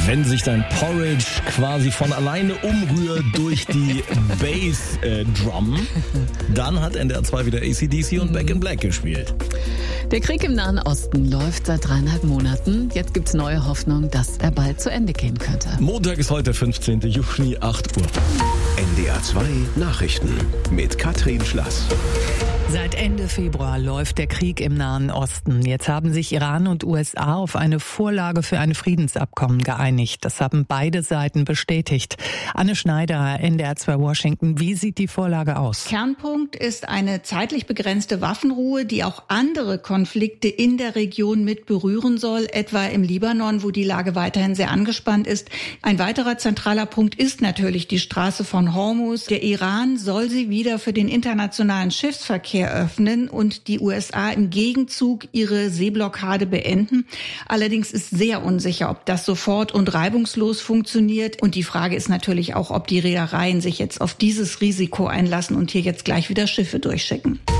Wenn sich dein Porridge quasi von alleine umrührt durch die Bass-Drum, dann hat NDR 2 wieder AC/DC und Back in Black gespielt. Der Krieg im Nahen Osten läuft seit 3,5 Monaten. Jetzt gibt's neue Hoffnung, dass er bald zu Ende gehen könnte. Montag ist heute, 15. Juni, 8 Uhr. NDR 2 Nachrichten mit Katrin Schlass. Seit Ende Februar läuft der Krieg im Nahen Osten. Jetzt haben sich Iran und USA auf eine Vorlage für ein Friedensabkommen geeinigt. Das haben beide Seiten bestätigt. Anne Schneider, NDR 2 Washington. Wie sieht die Vorlage aus? Kernpunkt ist eine zeitlich begrenzte Waffenruhe, die auch andere Konflikte in der Region mit berühren soll, etwa im Libanon, wo die Lage weiterhin sehr angespannt ist. Ein weiterer zentraler Punkt ist natürlich die Straße von Hormuz. Der Iran soll sie wieder für den internationalen Schiffsverkehr öffnen und die USA im Gegenzug ihre Seeblockade beenden. Allerdings ist sehr unsicher, ob das sofort und reibungslos funktioniert. Und die Frage ist natürlich auch, ob die Reedereien sich jetzt auf dieses Risiko einlassen und hier jetzt gleich wieder Schiffe durchschicken.